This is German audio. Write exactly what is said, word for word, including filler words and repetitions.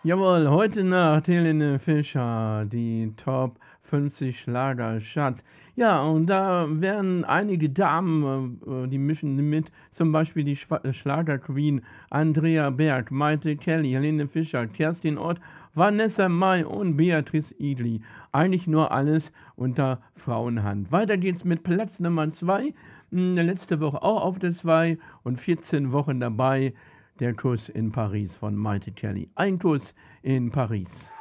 Jawohl, heute Nacht Helene Fischer, die Top fünfzig Schlagercharts. Ja, und da werden einige Damen, äh, äh, die mischen mit, zum Beispiel die Schwa Schlagerqueen Andrea Berg, Maite Kelly, Helene Fischer, Kerstin Ott, Vanessa Mai und Beatrice Egli. Eigentlich nur alles unter Frauenhand. Weiter geht's mit Platz Nummer zwei. Letzte Woche auch auf der zwei und vierzehn Wochen dabei. Der Kuss in Paris von Maite Kelly. Ein Kuss in Paris.